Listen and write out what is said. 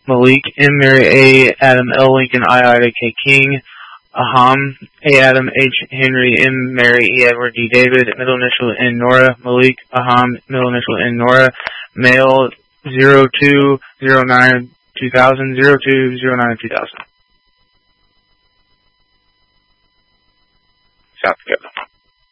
Malik, M. Mary A. Adam L. Lincoln, I. Ida K. King, Aham, A. Adam H. Henry, M. Mary E. Edward D. David, middle initial N. Nora, Malik, Aham, middle initial N. Nora, male 0209 2000, 0209 2000. South Dakota.